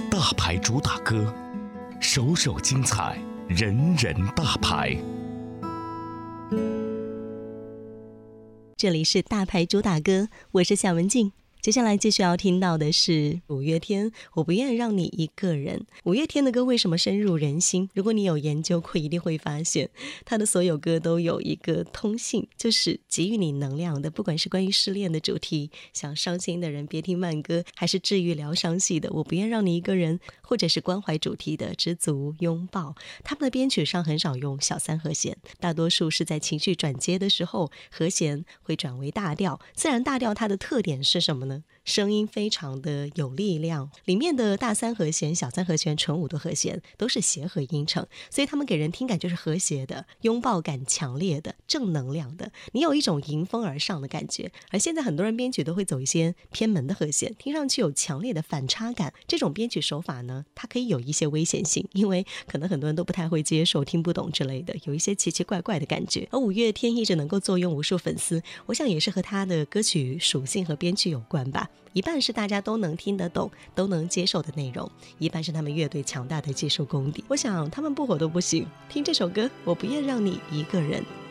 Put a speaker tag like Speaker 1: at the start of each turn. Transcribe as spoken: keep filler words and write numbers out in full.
Speaker 1: 大牌主打歌，首首精彩，人人大牌。
Speaker 2: 这里是大牌主打歌，我是夏文静。接下来继续要听到的是五月天，我不愿让你一个人。五月天的歌为什么深入人心？如果你有研究过，一定会发现他的所有歌都有一个通性，就是给予你能量的。不管是关于失恋的主题，想伤心的人别听慢歌，还是治愈疗伤系的我不愿让你一个人，或者是关怀主题的知足拥抱，他们的编曲上很少用小三和弦，大多数是在情绪转接的时候，和弦会转为大调。自然大调它的特点是什么呢？声音非常的有力量，里面的大三和弦、小三和弦、纯五度和弦都是协和音程，所以他们给人听感就是和谐的，拥抱感强烈的，正能量的，你有一种迎风而上的感觉。而现在很多人编曲都会走一些偏门的和弦，听上去有强烈的反差感。这种编曲手法呢，它可以有一些危险性，因为可能很多人都不太会接受，听不懂之类的，有一些奇奇怪怪的感觉。而五月天一直能够坐拥无数粉丝，我想也是和他的歌曲属性和编曲有关吧。一半是大家都能听得懂都能接受的内容，一半是他们乐队强大的技术功底。我想他们不火都不行。听这首歌，我不愿让你一个人。